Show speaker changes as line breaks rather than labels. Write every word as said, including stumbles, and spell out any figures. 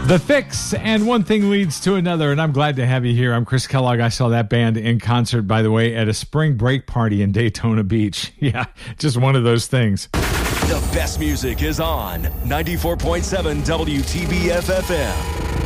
The Fix, and one thing leads to another, and I'm glad to have you here. I'm Chris Kellogg. I saw that band in concert, by the way, at a spring break party in Daytona Beach. Yeah, just one of those things.
The best music is on ninety-four point seven W T B F F M.